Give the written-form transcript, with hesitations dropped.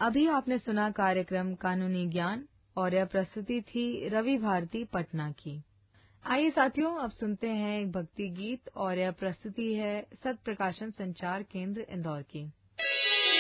अभी आपने सुना कार्यक्रम कानूनी ज्ञान और यह प्रस्तुति थी रवि भारती पटना की। आइए साथियों, अब सुनते हैं एक भक्ति गीत और यह प्रस्तुति है सत प्रकाशन संचार केंद्र इंदौर की।